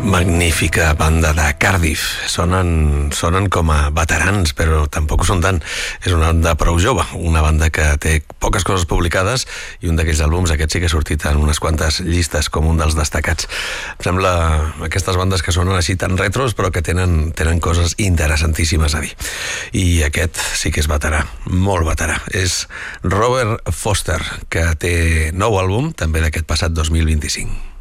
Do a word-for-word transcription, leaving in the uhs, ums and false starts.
Magnífica banda de Cardiff. Sonen, sonen com a veterans, però tampoc ho són tant. És una banda prou jove, una banda que té poques coses publicades i un d'aquells àlbums, aquest sí que ha sortit en unes quantes llistes com un dels destacats. Em sembla aquestes bandes que sonen així tan retros però que tenen, tenen coses interessantíssimes a dir. I aquest sí que és veterà, molt veterà. És Robert Foster, que té nou àlbum, també d'aquest passat dos mil vint-i-cinc.